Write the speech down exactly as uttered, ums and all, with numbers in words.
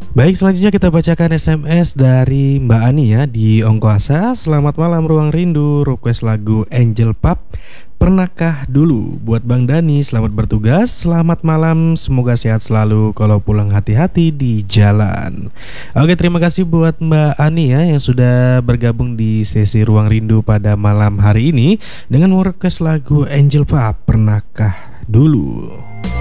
Baik, selanjutnya kita bacakan S M S dari Mbak Ani ya di Ongkoasa. Selamat malam Ruang Rindu, request lagu Angel Pop Pernahkah Dulu buat Bang Dani. Selamat bertugas, selamat malam, semoga sehat selalu. Kalau pulang hati-hati di jalan. Oke, terima kasih buat Mbak Ani ya yang sudah bergabung di sesi Ruang Rindu pada malam hari ini dengan request lagu Angel Pop Pernahkah Dulu.